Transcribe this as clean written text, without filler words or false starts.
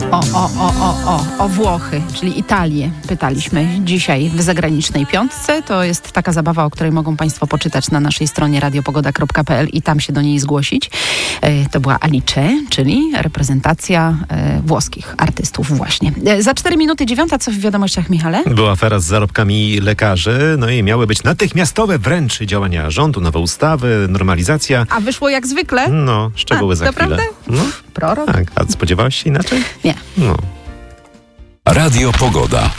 O Włochy, czyli Italię pytaliśmy dzisiaj w zagranicznej piątce. To jest taka zabawa, o której mogą Państwo poczytać na naszej stronie radiopogoda.pl i tam się do niej zgłosić. To była Alice, czyli reprezentacja włoskich artystów właśnie. Za 4 minuty 9, co w wiadomościach, Michale? Była afera z zarobkami lekarzy, no i miały być natychmiastowe wręcz działania rządu, nowe ustawy, normalizacja. A wyszło jak zwykle? No, szczegóły za chwilę. Naprawdę? No, Prorok? tak, a spodziewałeś się inaczej? Nie. No. Radio Pogoda.